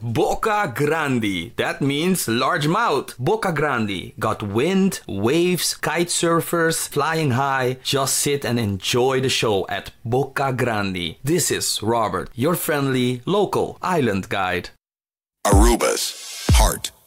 Boca Grande. That means large mouth. Boca Grande. Got wind, waves, kite surfers, flying high. Just sit and enjoy the show at Boca Grande. This is Robert, your friendly local island guide. Aruba's heart